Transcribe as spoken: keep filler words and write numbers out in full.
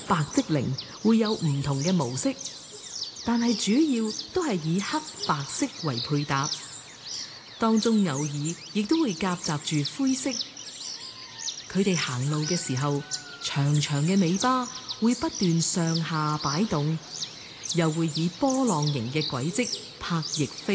白鯽靈會有唔同嘅模式，但係主要都係以黑白色為配搭，當中偶爾亦都會夾雜住灰色。佢哋行路嘅時候，長長嘅尾巴會不斷上下擺動，又會以波浪形嘅軌跡拍翼飛。